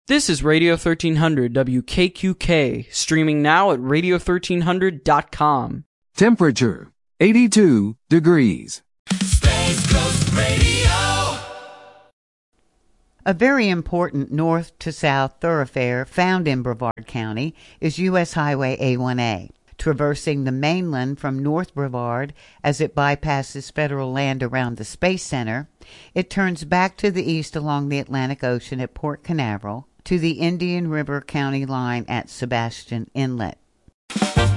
This is Radio 1300 WKQK, streaming now at radio1300.com. Temperature, 82 degrees. Space Coast Radio. A very important north-to-south thoroughfare found in Brevard County is U.S. Highway A1A. Traversing the mainland from North Brevard as it bypasses federal land around the Space Center, it turns back to the east along the Atlantic Ocean at Port Canaveral to the Indian River County line at Sebastian Inlet.